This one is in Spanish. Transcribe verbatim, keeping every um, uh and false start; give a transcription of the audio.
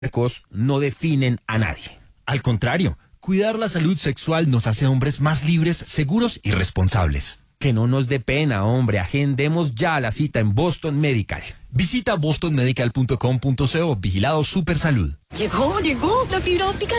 no definen a nadie. Al contrario, cuidar la salud sexual nos hace hombres más libres, seguros y responsables. Que no nos dé pena, hombre. Agendemos ya la cita en Boston Medical. Visita boston medical punto com punto co. Vigilado Supersalud. Llegó, llegó. La fibra óptica